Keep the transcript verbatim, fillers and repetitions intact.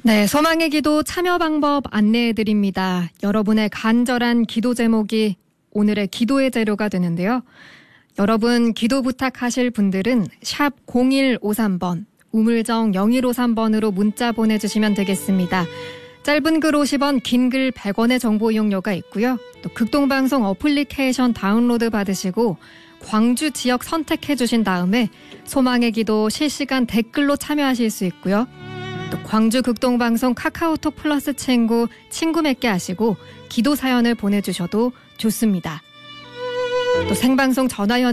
네, 소망의 기도 참여 방법 안내해드립니다. 여러분의 간절한 기도 제목이 오늘의 기도의 재료가 되는데요. 여러분 기도 부탁하실 분들은 샵 공일오삼 번, 우물정 영일오삼 번으로 문자 보내주시면 되겠습니다. 짧은 글 오십 원, 긴 글 백 원의 정보 이용료가 있고요. 또 극동방송 어플리케이션 다운로드 받으시고 광주 지역 선택해 주신 다음에 소망의 기도 실시간 댓글로 참여하실 수 있고요. 또 광주 극동방송 카카오톡 플러스 친구, 친구 맺게 하시고 기도 사연을 보내주셔도 좋습니다. 또 생방송 전화 연